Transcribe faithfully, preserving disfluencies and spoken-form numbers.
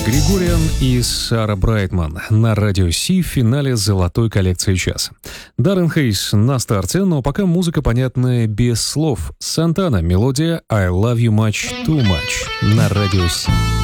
Григориан и Сара Брайтман на радио Си в финале золотой коллекции часа. Даррен Хейс на старте, но пока музыка понятная без слов. Сантана, мелодия «I love you much too much» на радио Си.